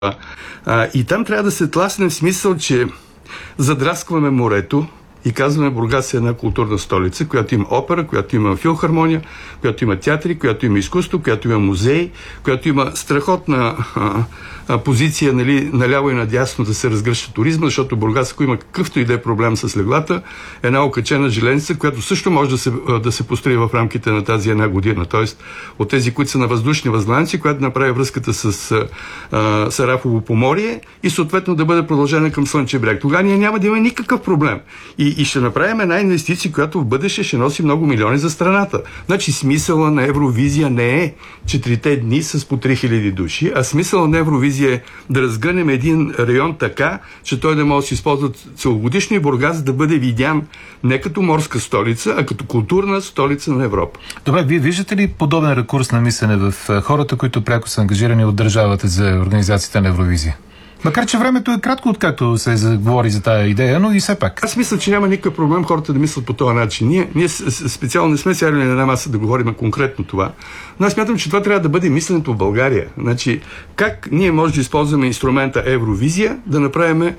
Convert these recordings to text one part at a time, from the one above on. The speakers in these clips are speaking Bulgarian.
И там трябва да се тласне в смисъл, че задраскваме морето и казваме, Бургас е една културна столица, която има опера, която има филхармония, която има театри, която има изкуство, която има музей, която има страхотна позиция, нали, наляво и надясно да се разгръща туризма, защото Бургас, ако има какъвто и да е проблем с леглата, една окачена железница, която също може да се построи в рамките на тази една година. Тоест, от тези, които са на въздушни възглавници, която направи връзката с Сарафово поморие и съответно да бъде продължена към Слънчев бряг. Тогава ние няма да има никакъв проблем. И ще направим една инвестиция, която в бъдеще ще носи много милиони за страната. Значи смисъла на Евровизия не е 4 дни с по 3000 души, а смисъла на Евровизия е да разгънем един район така, че той да може да се използва целогодишно и Бургас да бъде видян не като морска столица, а като културна столица на Европа. Добре, вие виждате ли подобен рекурс на мислене в хората, които пряко са ангажирани от държавата за организацията на Евровизия? Макар че времето е кратко, откакто се говори за тая идея, но и все пак. Аз мисля, че няма никакъв проблем хората да мислят по този начин. Ние специално не сме сядали на една маса да говорим конкретно това, но аз смятам, че това трябва да бъде мисленето в България. Значи, как ние може да използваме инструмента Евровизия да направим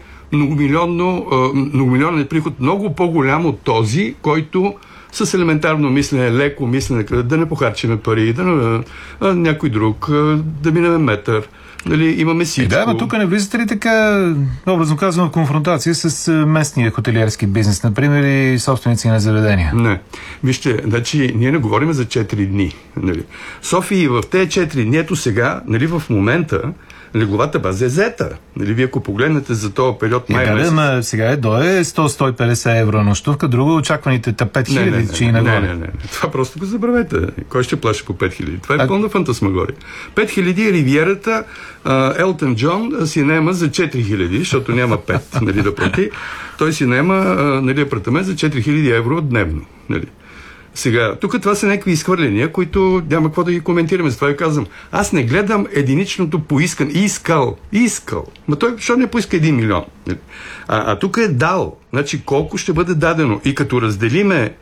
многомилионен приход много по-голям от този, който с елементарно мислене, леко мислене, да не похарчиме пари, някой друг, да минем метър. Нали, имаме всичко. Да, но тук не влизате ли така, образно казвам, в конфронтация с местния хотелиерски бизнес, например, и собственици на заведения? Не. Вижте, значи, ние не говорим за 4 дни. Нали. София в тези 4 дни, ето сега, нали, в момента, легловата база е заета. Нали, вие ако погледнете за този период май месец... Да, сега е 100-150 евро нощувка, друго очакваните 5000, че и нагоре. Не. Това просто го забравете. Кой ще плаща по 5000? Това е пълна фантасмагория. 5000 е ривиерата, Елтън Джон си наема за 4000, защото няма 5, нали, да плати. Той си наема, нали, апартамент за 4000 евро дневно. Нали. Сега, тук това са някакви изхвърления, които няма какво да ги коментираме. С това ви казвам. Аз не гледам единичното поискан. Искал. Ма той, защо не поиска 1 милион? А тук е дал. Значи, колко ще бъде дадено? И като разделиме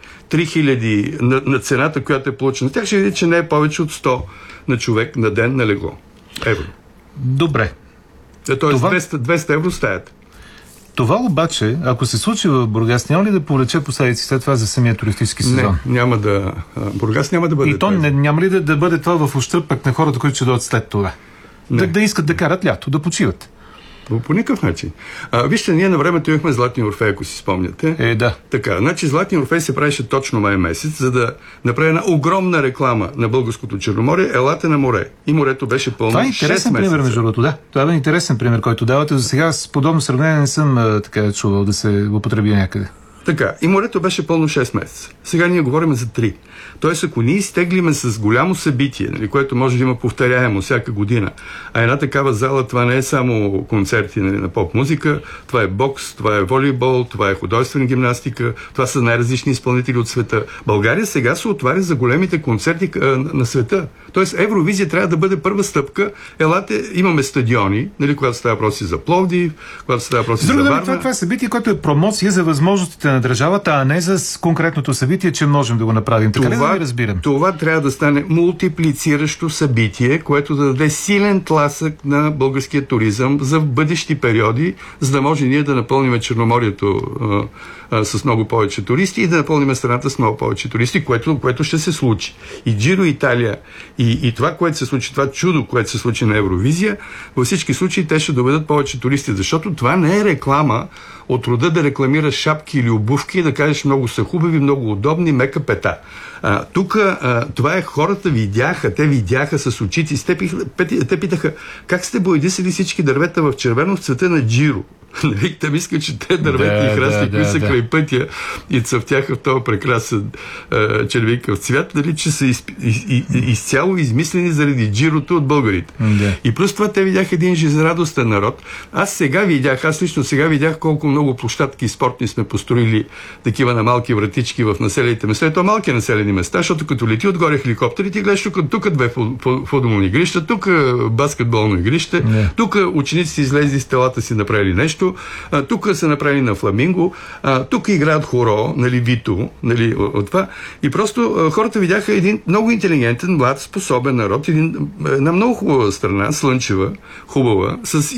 3000 на цената, която е получена, тях ще видите, че не е повече от 100 на човек на ден на легло. Евро. Добре. Тоест 200 евро стаят. Това обаче, ако се случи в Бургас, няма ли да повлече последици след това за самия туристически сезон? Не, няма да. Бургас няма да бъде. И то няма ли да бъде това в ущърб пък на хората, които ще дойдат след това? Да искат да карат лято, да почиват. По никакъв начин. Вижте, ние на времето имахме Златни Орфей, ако си спомняте. Да. Така, значи Златни Орфей се правеше точно май месец, за да направи една огромна реклама на българското Черноморие. Елате на море. И морето беше пълно 6 месеца. Това е интересен пример, между другото, да. Това е интересен пример, който давате. За сега с подобно сравнение не съм така чувал да се употреби някъде. Така, и морето беше пълно 6 месеца. Сега ние говорим за 3. Тоест, ако ние изтеглиме с голямо събитие, нали, което може да има повторяемо всяка година, а една такава зала, това не е само концерти, нали, на поп-музика, това е бокс, това е волейбол, това е художествена гимнастика, това са най-различни изпълнители от света. България сега се отваря за големите концерти на света. Тоест, Евровизия трябва да бъде първа стъпка. Елате, имаме стадиони, нали, когато става въпроси за Пловдив, когато става въпроси за Варна. Това е събитие, което е промоция за възможностите на държавата, а не за конкретното събитие, че можем да го направим. Така ли да ви разбирам? Това трябва да стане мултиплициращо събитие, което да даде силен тласък на българския туризъм за бъдещи периоди, за да може ние да напълним Черноморието с много повече туристи и да напълним страната с много повече туристи, което ще се случи. И Джиро Италия, и това, което се случи, това чудо, което се случи на Евровизия, във всички случаи те ще доведат повече туристи, защото това не е реклама от рода да рекламираш шапки или обувки и да кажеш много са хубави, много удобни, мека пета. Тук това е хората те видяха с очите. Те питаха, как сте боядисали всички дървета в червено в цвета на Джиро? Те мисля, че те дърветни храсти, които са край пътя и цъфтяха в този прекрасен червикав цвят, нали, че са изцяло измислени заради Джирото от българите. И плюс това те видяха един жизнерадостен народ. Аз лично сега видях колко много площадки спортни сме построили такива на малки вратички в населените места. Ето малки населени места, защото като лети отгоре хеликоптери, ти гледаш тук 2 футболни игрища, тук баскетболно игрище, тук учениците излезли с телата си направили нещо, тук са направили на Фламинго, тук играят хоро, нали, Вито, нали, от това. И просто хората видяха един много интелигентен, млад, способен народ, една много хубава страна, слънчева, хубава, с